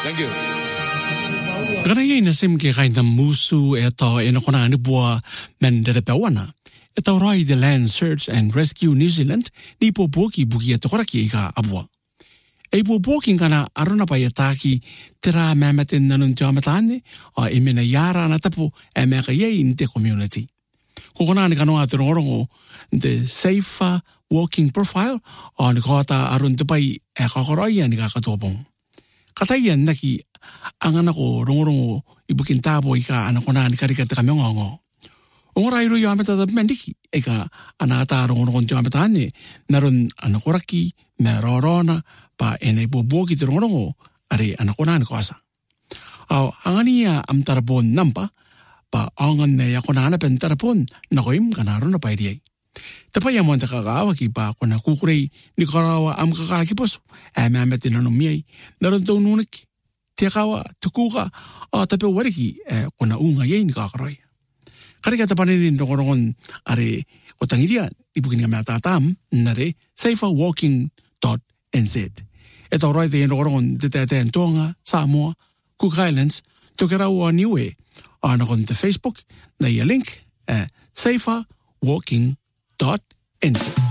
Thank you. Garai na sim ke kain musu eta ena kona ni bua mendere pewana. Eta rai the Land Search and Rescue New Zealand ni po buki eta koraki ka abua. E po buki kana aruna pa yataki tera mamatin nanun jamatane o emena yara na tapu e meka ye in the community. Kokona ni kanoa trongorongo the Safer Walking Profile o ni kota arun te pai e kakoraya ni kakatopong. Katayan naki ang anak ko rongorongo ibukin tabo ika anak ko na ni karikata kami ngongo. Ongora iro yameta da mendiki eka anata rongorongo yameta ne naron anak ko raki merorona pa ene boboki rongorongo are anak ko na ni koasa. Aw angania am tarapon nampa pa angan ne ya ko na pen tarapon na koim kanaro na paidiyay. Tapos yung mga kakaawa kipa ako na kukuray ni karawa am kakakipos mametin na numiyay naroon daw nunik tiyakawa tukuka tapi wariki kuna unga yay ni kakaroy. Karika tapanin rongorongon are otangirian ibukin nga matatam nare saferwalking.nz. Ito roy tayo rongorongon deteten Tonga, Samoa, Cook Islands tukarawa niwe anakon te Facebook na link saferwalking.nz.